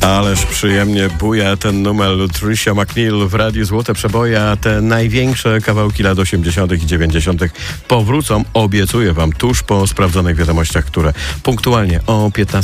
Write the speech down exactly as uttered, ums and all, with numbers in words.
Ależ przyjemnie buja ten numer Tricia McNeil w Radiu Złote Przeboje, a te największe kawałki lat osiemdziesiątych i dziewięćdziesiątych powrócą, obiecuję wam, tuż po sprawdzonych wiadomościach, które punktualnie o piętnastej